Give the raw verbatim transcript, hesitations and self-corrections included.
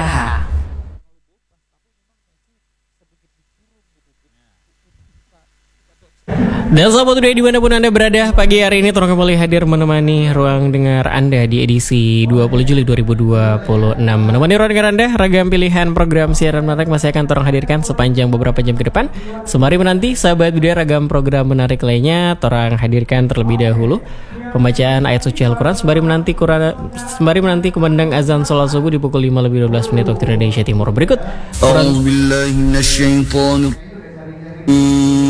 Raha. Dan sahabat Today dimanapun Anda berada, pagi hari ini Torong kembali hadir menemani ruang dengar Anda di edisi dua puluh Juli dua ribu dua puluh enam. Menemani ruang dengar Anda, ragam pilihan program siaran menarik masih akan Torong hadirkan sepanjang beberapa jam ke depan. Sembari menanti sahabat budaya ragam program menarik lainnya Torong hadirkan terlebih dahulu pembacaan ayat suci Al-Quran sembari menanti Quran, sembari menanti kumandang azan sholat subuh di pukul lima lebih dua belas menit waktu Indonesia Timur. Berikut Quran.